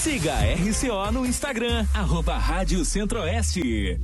Siga a RCO no Instagram, @Rádio Centro-Oeste.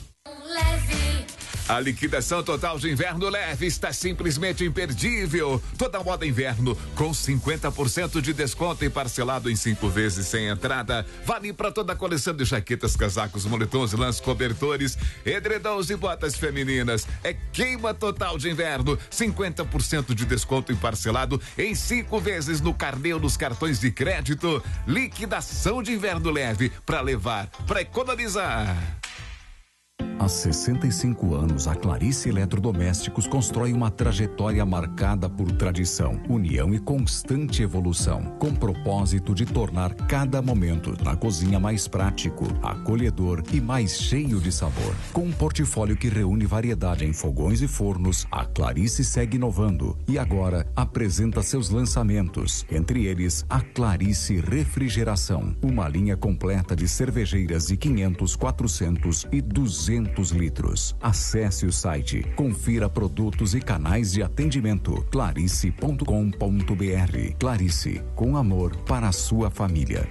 A liquidação total de inverno leve está simplesmente imperdível. Toda moda inverno com 50% de desconto e parcelado em 5 vezes sem entrada. Vale para toda a coleção de jaquetas, casacos, moletons, lãs, cobertores, edredons e botas femininas. É queima total de inverno. 50% de desconto e parcelado em 5 vezes no carnê ou nos cartões de crédito. Liquidação de inverno leve para levar, para economizar. Há 65 anos, a Clarice Eletrodomésticos constrói uma trajetória marcada por tradição, união e constante evolução, com propósito de tornar cada momento na cozinha mais prático, acolhedor e mais cheio de sabor. Com um portfólio que reúne variedade em fogões e fornos, a Clarice segue inovando e agora apresenta seus lançamentos, entre eles a Clarice Refrigeração, uma linha completa de cervejeiras de 500, 400 e 200 litros. Acesse o site, confira produtos e canais de atendimento clarice.com.br. Clarice, com amor para a sua família.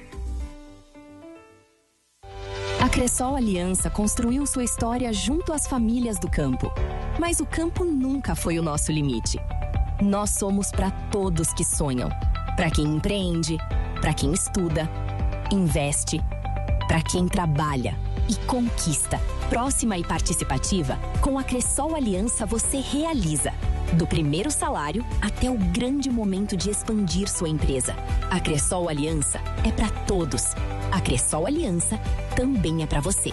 A Cressol Aliança construiu sua história junto às famílias do campo. Mas o campo nunca foi o nosso limite. Nós somos para todos que sonham. Para quem empreende, para quem estuda, investe, para quem trabalha e conquista. Próxima e participativa, com a Cressol Aliança você realiza. Do primeiro salário até o grande momento de expandir sua empresa. A Cressol Aliança é para todos. A Cressol Aliança também é para você.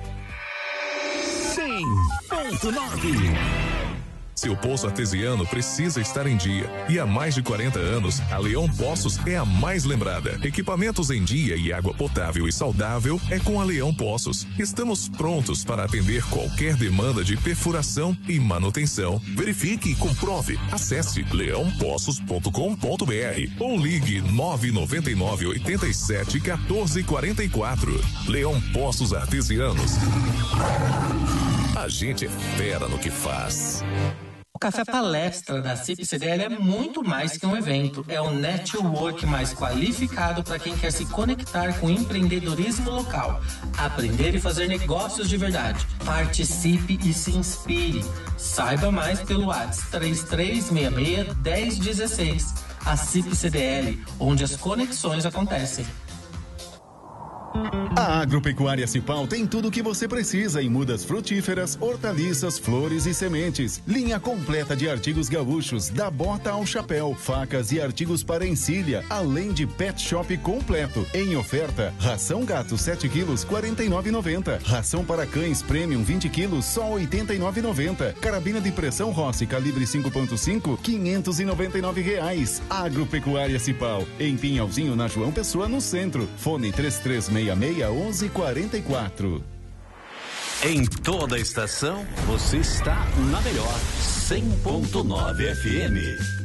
100.9. Seu poço artesiano precisa estar em dia. E há mais de 40 anos, a Leão Poços é a mais lembrada. Equipamentos em dia e água potável e saudável é com a Leão Poços. Estamos prontos para atender qualquer demanda de perfuração e manutenção. Verifique e comprove. Acesse leãopoços.com.br ou ligue 999 87 14 44. Leão Poços Artesianos. A gente é fera no que faz. O Café Palestra da CIP-CDL é muito mais que um evento. É o network mais qualificado para quem quer se conectar com o empreendedorismo local, aprender e fazer negócios de verdade. Participe e se inspire. Saiba mais pelo WhatsApp 3366-1016. A CIP-CDL, onde as conexões acontecem. A Agropecuária Cipal tem tudo o que você precisa em mudas frutíferas, hortaliças, flores e sementes. Linha completa de artigos gaúchos, da bota ao chapéu, facas e artigos para encilha, além de pet shop completo. Em oferta, ração gato 7 quilos, R$ 49,90. Ração para cães premium 20 quilos, só R$ 89,90. Carabina de pressão Rossi calibre 5.5, R$ 599 reais. Agropecuária Cipal, em Pinhalzinho, na João Pessoa, no centro. Fone 3366-1144. Em toda a estação, você está na melhor 100.9 FM.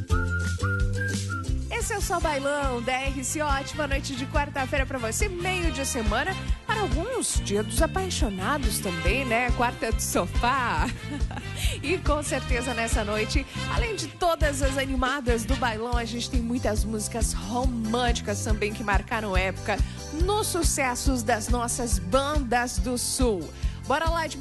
Esse é o Só Bailão da RCO. Ótima noite de quarta-feira para você, meio de semana. Para alguns, dia dos apaixonados também, né? Quarta do sofá. E com certeza nessa noite, além de todas as animadas do bailão, a gente tem muitas músicas românticas também que marcaram época nos sucessos das nossas bandas do Sul. Bora lá de